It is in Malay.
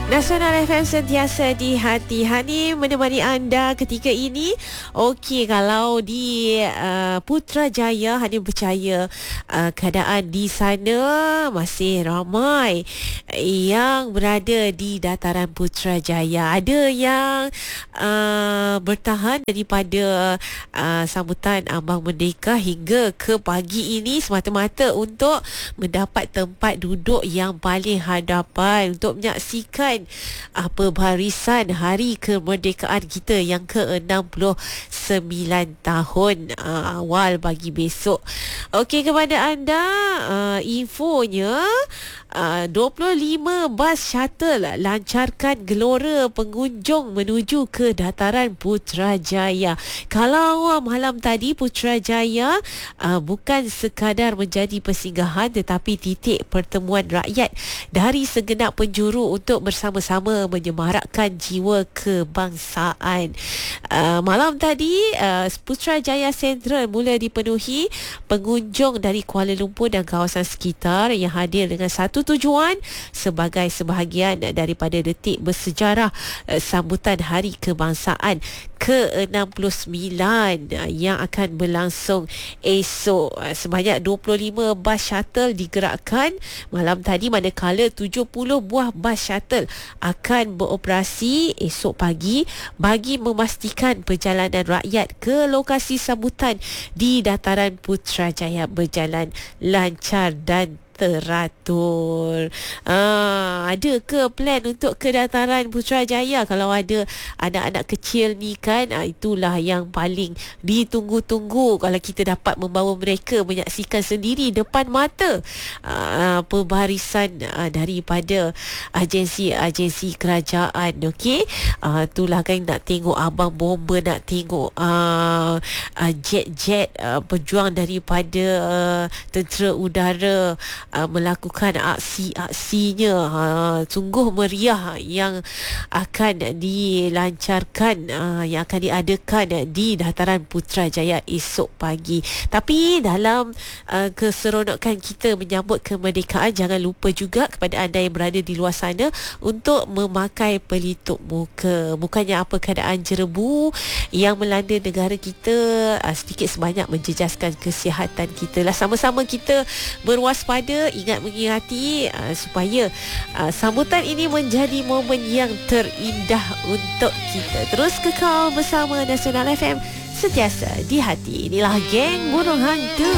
Nasional FM sentiasa di hati Hani menemani anda ketika ini. Okey, kalau di Putrajaya, Hani percaya keadaan di sana masih ramai yang berada di dataran Putrajaya. Ada yang bertahan daripada sambutan Ambang Merdeka hingga ke pagi ini semata-mata untuk mendapat tempat duduk yang paling hadapan untuk menyaksikan pembarisan Hari Kemerdekaan kita yang ke-69 tahun awal bagi besok. Okey, kepada anda infonya 25 bas shuttle lancarkan gelora pengunjung menuju ke dataran Putrajaya. Kalau malam tadi Putrajaya bukan sekadar menjadi persinggahan tetapi titik pertemuan rakyat dari segenap penjuru untuk bersama-sama menyemarakkan jiwa kebangsaan. Malam tadi Putrajaya Central mula dipenuhi pengunjung dari Kuala Lumpur dan kawasan sekitar yang hadir dengan satu tujuan sebagai sebahagian daripada detik bersejarah sambutan Hari Kebangsaan ke-69 yang akan berlangsung esok. Sebanyak 25 bas shuttle digerakkan malam tadi, manakala 70 buah bas shuttle akan beroperasi esok pagi bagi memastikan perjalanan rakyat ke lokasi sambutan di dataran Putrajaya berjalan lancar dan teratur. Ada ke plan untuk ke dataran Putrajaya? Kalau ada anak-anak kecil ni kan, itulah yang paling ditunggu-tunggu kalau kita dapat membawa mereka menyaksikan sendiri depan mata pembarisan daripada agensi-agensi kerajaan. Okey, itulah kan, nak tengok abang bomber, nak tengok jet-jet pejuang daripada tentera udara melakukan aksi-aksinya. Sungguh meriah yang akan dilancarkan, yang akan diadakan di dataran Putrajaya esok pagi. Tapi dalam keseronokan kita menyambut kemerdekaan, jangan lupa juga kepada anda yang berada di luar sana untuk memakai pelitup muka. Bukannya apa keadaan jerebu yang melanda negara kita sedikit sebanyak menjejaskan kesihatan kita lah. Sama-sama kita berwaspada, ingat mengingati supaya sambutan ini menjadi momen yang terindah untuk kita. Terus kekal bersama Nasional FM, sentiasa di hati. Inilah geng burung hantu.